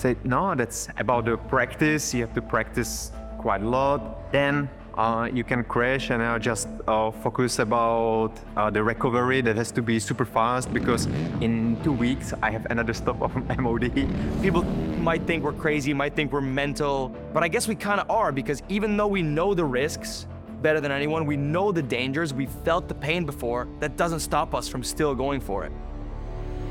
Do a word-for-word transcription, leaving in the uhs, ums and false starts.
say, no, that's about the practice. You have to practice quite a lot. Then uh, you can crash and uh, just uh, focus about uh, the recovery. That has to be super fast because in two weeks I have another stop of M O D. People might think we're crazy, might think we're mental, but I guess we kind of are, because even though we know the risks better than anyone, we know the dangers, we felt the pain before, that doesn't stop us from still going for it.